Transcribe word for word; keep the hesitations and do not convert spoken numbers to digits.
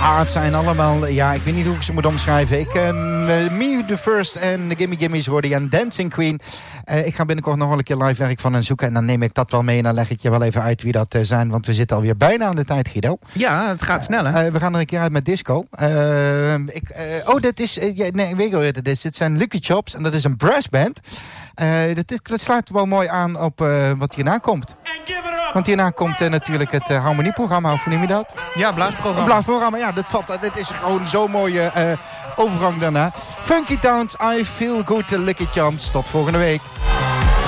Ah, het zijn allemaal... Ja, ik weet niet hoe ik ze moet omschrijven. Ik, uh, Me the First en de Gimme Gimme's hoorde je en Dancing Queen. Uh, ik ga binnenkort nog wel een keer live werk van hen zoeken. En dan neem ik dat wel mee en dan leg ik je wel even uit wie dat uh, zijn. Want we zitten alweer bijna aan de tijd, Guido. Ja, het gaat snel, hè? Uh, we gaan er een keer uit met disco. Uh, ik, uh, oh, dit is... Uh, ja, nee, ik weet wel wat het is. Dit zijn Lucky Chops en dat is een brassband. Uh, dat, is, dat sluit wel mooi aan op uh, wat hierna komt. Want hierna komt uh, natuurlijk het uh, harmonieprogramma, of hoe noem je dat? Ja, blaasprogramma. Een blaasprogramma, ja, dat valt, dit is gewoon zo'n mooie uh, overgang daarna. Funky Towns, I Feel Good, Lucky Charms. Tot volgende week.